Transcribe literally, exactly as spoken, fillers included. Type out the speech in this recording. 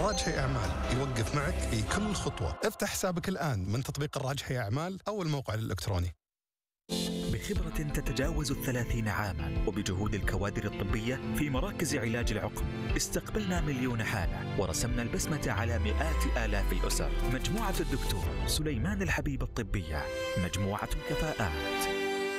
الراجحي أعمال يوقف معك في كل خطوة. افتح حسابك الآن من تطبيق الراجحي أعمال أو الموقع الإلكتروني. بخبرة تتجاوز الثلاثين عاما وبجهود الكوادر الطبية في مراكز علاج العقم، استقبلنا مليون حالة ورسمنا البسمة على مئات آلاف الأسر. مجموعة الدكتور سليمان الحبيب الطبية، مجموعة كفاءات.